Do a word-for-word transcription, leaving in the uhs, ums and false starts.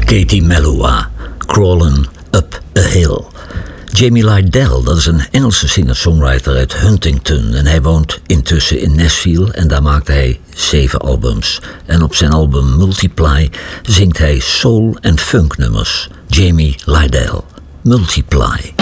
Katie Melua, Crawlin' Up a Hill. Jamie Lydell, dat is een Engelse singer-songwriter uit Huntington en hij woont intussen in Nashville en daar maakt hij zeven albums. En op zijn album Multiply zingt hij soul- en funknummers. Jamie Lydell, Multiply.